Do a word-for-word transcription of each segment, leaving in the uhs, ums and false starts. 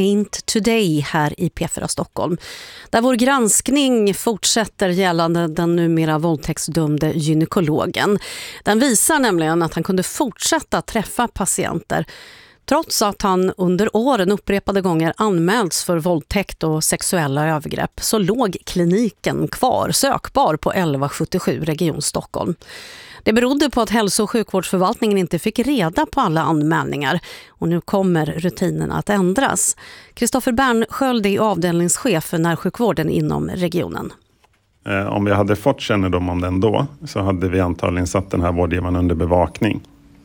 Ain't Today här i P fyra Stockholm. Där vår granskning fortsätter gällande den numera våldtäktsdömde gynekologen. Den visar nämligen att han kunde fortsätta träffa patienter trots att han under åren upprepade gånger anmälts för våldtäkt och sexuella övergrepp, så låg kliniken kvar sökbar på elva sjuttiosju Region Stockholm. Det berodde på att hälso- och sjukvårdsförvaltningen inte fick reda på alla anmälningar och nu kommer rutinerna att ändras. Kristoffer Bernsköld är avdelningschef för närsjukvården inom regionen. Om vi hade fått kännedom om den då så hade vi antagligen satt den här vårdgivaren under bevakning.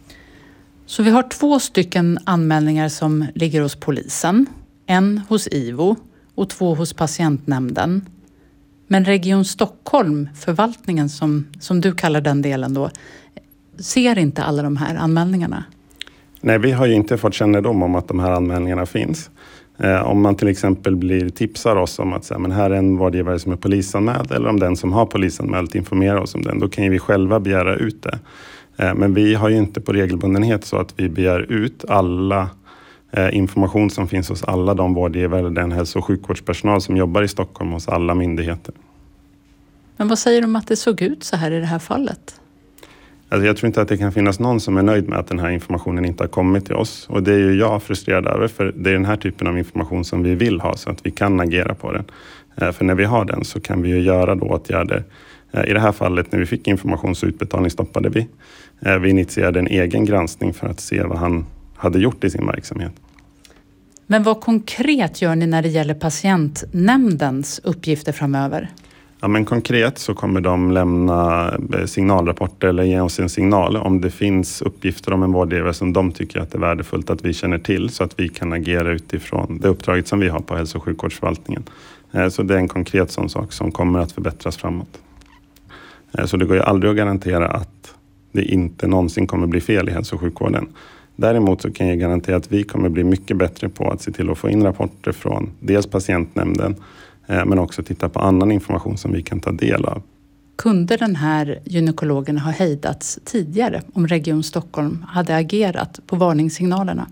Så vi har två stycken anmälningar som ligger hos polisen. En hos I V O och två hos patientnämnden. Men Region Stockholm, förvaltningen som, som du kallar den delen då, ser inte alla de här anmälningarna? Nej, vi har ju inte fått kännedom om att de här anmälningarna finns. Eh, om man till exempel blir tipsar oss om att säga, men här är en vårdgivare som är polisanmäld, eller om den som har polisanmält informerar oss om den, då kan ju vi själva begära ut det. Eh, men vi har ju inte på regelbundenhet så att vi begär ut alla eh, information som finns hos alla de vårdgivare eller den hälso- och sjukvårdspersonal som jobbar i Stockholm hos alla myndigheter. Men vad säger du om att det såg ut så här i det här fallet? Alltså jag tror inte att det kan finnas någon som är nöjd med att den här informationen inte har kommit till oss. Och det är ju jag frustrerad över, för det är den här typen av information som vi vill ha så att vi kan agera på den. För när vi har den så kan vi ju göra då åtgärder. I det här fallet när vi fick information så utbetalning stoppade vi. Vi initierade en egen granskning för att se vad han hade gjort i sin verksamhet. Men vad konkret gör ni när det gäller patientnämndens uppgifter framöver? Ja, men konkret så kommer de lämna signalrapporter eller ge oss en signal om det finns uppgifter om en vårdgivare som de tycker att det är värdefullt att vi känner till så att vi kan agera utifrån det uppdraget som vi har på hälso- och sjukvårdsförvaltningen. Så det är en konkret sån sak som kommer att förbättras framåt. Så det går ju aldrig att garantera att det inte någonsin kommer bli fel i hälso- och sjukvården. Däremot så kan jag garantera att vi kommer bli mycket bättre på att se till att få in rapporter från dels patientnämnden men också titta på annan information som vi kan ta del av. Kunde den här gynekologen ha hejdats tidigare om Region Stockholm hade agerat på varningssignalerna?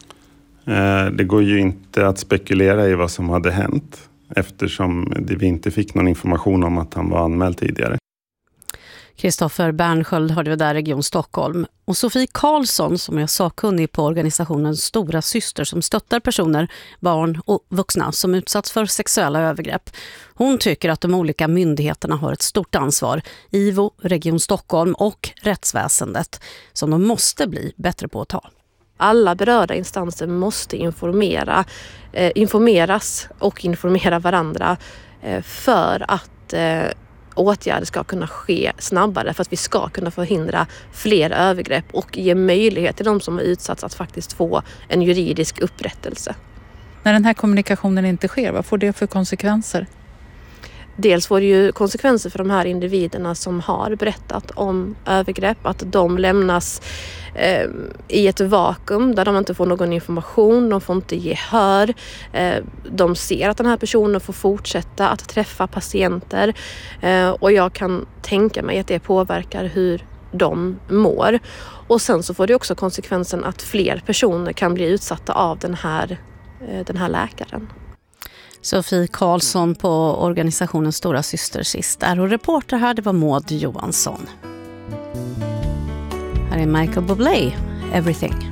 Det går ju inte att spekulera i vad som hade hänt eftersom vi inte fick någon information om att han var anmäld tidigare. Kristoffer Bernsköld hörde vi där, Region Stockholm. Och Sofie Karlsson som är sakkunnig på organisationen Stora Syster som stöttar personer, barn och vuxna som utsatts för sexuella övergrepp. Hon tycker att de olika myndigheterna har ett stort ansvar, I V O, Region Stockholm och rättsväsendet, som de måste bli bättre på att ta. Alla berörda instanser måste informera, eh, informeras och informera varandra eh, för att eh, åtgärder ska kunna ske snabbare, för att vi ska kunna förhindra fler övergrepp och ge möjlighet till de som har utsatts att faktiskt få en juridisk upprättelse. När den här kommunikationen inte sker, vad får det för konsekvenser? Dels får det ju konsekvenser för de här individerna som har berättat om övergrepp, att de lämnas eh, i ett vakuum där de inte får någon information, de får inte gehör. Eh, de ser att den här personen får fortsätta att träffa patienter eh, och jag kan tänka mig att det påverkar hur de mår. Och sen så får det också konsekvensen att fler personer kan bli utsatta av den här, eh, den här läkaren. Sofie Karlsson på organisationen Stora Syster sist där, och reporter här det var Maud Johansson. Här är Michael Bublé, Everything.